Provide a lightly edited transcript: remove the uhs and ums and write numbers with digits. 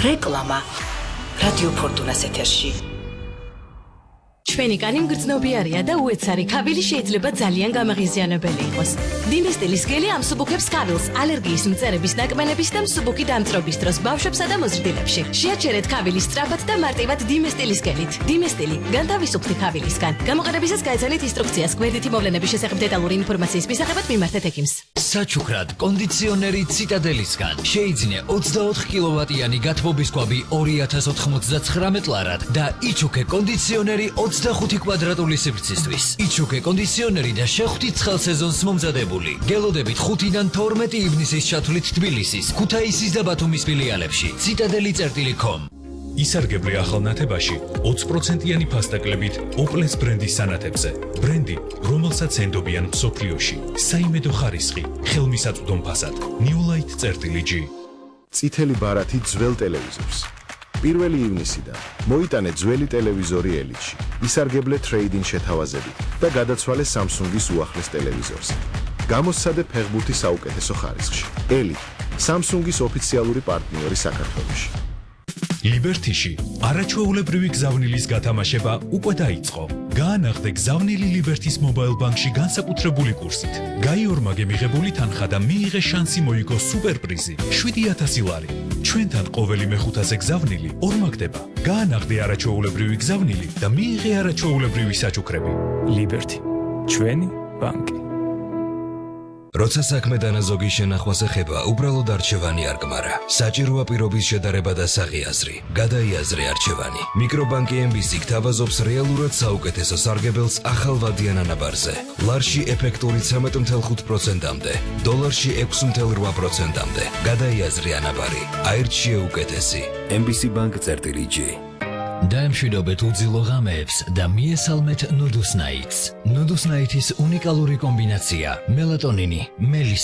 რეკლამა რადიო ფორტუნას ეთერში. ჩვენი კანი მგრძნობიარია და უეცარი ქავილი შეიძლება ძალიან გამაღიზიანებელი იყოს. დინესტილის გელი ამსუბუქებს ქავილს ალერგიის მწერების ნაკმენების და მსუბუქი დამწრობის დროს ბავშვებსა და მოზრდილებში. შეაჩერეთ ქავილის სწრაფად და მარტივად დინესტილის გელით. დინესტილი განთავისუფლდი ქავილისგან. გამოყენებისას გაეცანით ინსტრუქციას გვერდითი მოვლენების შესახებ დეტალური ინფორმაციის მისაღებად მიმართეთ ექიმს. საჩუქრად კონდიციონერი ციტადელისგან შეიძინე 24 კილოვატიანი გათბობის კვაბი 2099 ლარად და იჩუქე კონდიციონერი 25 კვადრატული სივრცისთვის. იჩუქე კონდიციონერი და შეხვდით ცხელ სეზონს მომზადებული. გელოდებით 5-დან 12 ივნისის ჩათვლით თბილისის, ქუთაისის და ბათუმის ფილიალებში. citadeli.com ისარგებლე ახალ ნათებაში 20%-იანი ფასტაკლებით ოპლეს ბრენდის სანათებზე. ბრენდი, რომელსაც ენდობიან მსოფლიოში. საიმედო ხარისხი, ხელმისაწვდომ ფასად. Newlight.g. წითელი ბარათი ძველ ტელევიზორს. 1 ივნისიდან მოიტანე ძველი ტელევიზორი ელიტში. ისარგებლე ტრეიდინგ შეთავაზებით და გადაცვალე Samsung-ის უახლეს ტელევიზორს. გამოსცადე ფეხბურთი საუკეთესო ხარისხში. ელიტ, Samsung-ის ოფიციალური პარტნიორი საქართველოში. ლიბერტიში არაჩვეულებრივი გზავნილის გათამაშება უკვე დაიწყო. გაანახდე გზავნილი ლიბერტის მობაილ ბანკში განსაკუთრებული კურსით. გაიორმაგე მიღებული თანხა და მიიღე შანსი მოიგო სუპერპრიზი 7000 ლარი. ჩვენთან ყოველი მეხუთაზე გზავნილი ორმაგდება. გაანახდე არაჩვეულებრივი გზავნილი და მიიღე არაჩვეულებრივი საჩუქრები. ლიბერტი, ჩვენი ბანკი. როცა საქმე დანაზოგი შენახვას ეხება, უბრალოდ არჩევანი არ გმარა. საჭიროა პირობის შედარება და საღიაზრი. გადაიაზრე არჩევანი. მიკრობანკი MBC გთავაზობს რეალურად საუკეთესო სარგებელს ახალ ვადიან ანაბარზე. ლარში ეფექტური 13.5%-მდე, დოლარში 6.8%-მდე. გადაიაზრე ანაბარი. აირჩიე უკეთესი. MBC Bank.g. დაემშვიდობეთ უძილო ღამეებს და მიესალმეთ ნუდუსნაიტს. ნუდუსნაიტის უნიკალური კომბინაცია: მელატონინი, მელისი